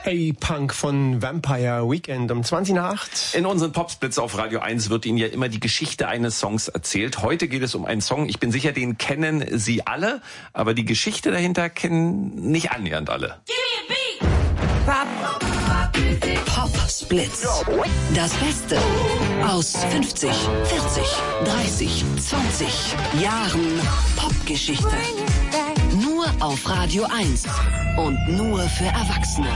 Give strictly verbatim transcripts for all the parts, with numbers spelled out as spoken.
Hey Punk von Vampire Weekend um zwanzig nach acht. In unseren Popsplits auf Radio eins wird Ihnen ja immer die Geschichte eines Songs erzählt. Heute geht es um einen Song, ich bin sicher, den kennen Sie alle, aber die Geschichte dahinter kennen nicht annähernd alle. Popsplits. Das Beste aus fünfzig, vierzig, dreißig, zwanzig Jahren Popgeschichte. Nur auf Radio eins und nur für Erwachsene.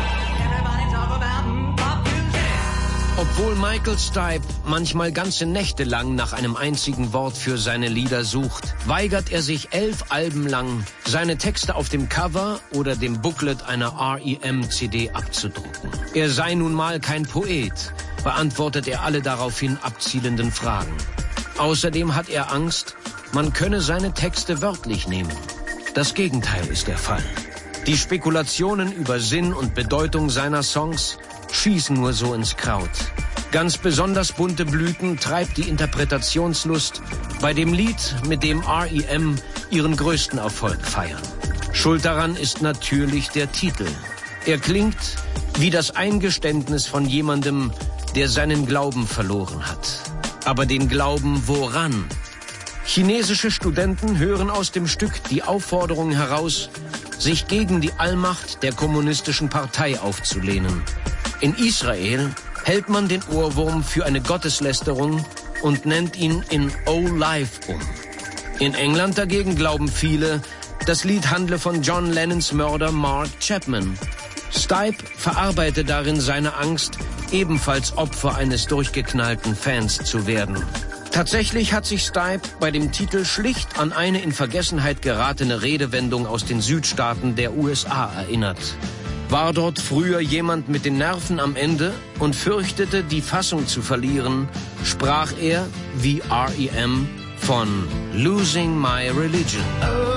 Obwohl Michael Stipe manchmal ganze Nächte lang nach einem einzigen Wort für seine Lieder sucht, weigert er sich elf Alben lang, seine Texte auf dem Cover oder dem Booklet einer R E M-C D abzudrucken. Er sei nun mal kein Poet, beantwortet er alle daraufhin abzielenden Fragen. Außerdem hat er Angst, man könne seine Texte wörtlich nehmen. Das Gegenteil ist der Fall. Die Spekulationen über Sinn und Bedeutung seiner Songs schießen nur so ins Kraut. Ganz besonders bunte Blüten treibt die Interpretationslust bei dem Lied, mit dem R E M ihren größten Erfolg feiern. Schuld daran ist natürlich der Titel. Er klingt wie das Eingeständnis von jemandem, der seinen Glauben verloren hat. Aber den Glauben woran? Chinesische Studenten hören aus dem Stück die Aufforderung heraus, sich gegen die Allmacht der kommunistischen Partei aufzulehnen. In Israel hält man den Ohrwurm für eine Gotteslästerung und nennt ihn in Oh Life um. In England dagegen glauben viele, das Lied handle von John Lennons Mörder Mark Chapman. Stipe verarbeite darin seine Angst, ebenfalls Opfer eines durchgeknallten Fans zu werden. Tatsächlich hat sich Stipe bei dem Titel schlicht an eine in Vergessenheit geratene Redewendung aus den Südstaaten der U S A erinnert. War dort früher jemand mit den Nerven am Ende und fürchtete, die Fassung zu verlieren, sprach er, wie R E M, von Losing My Religion.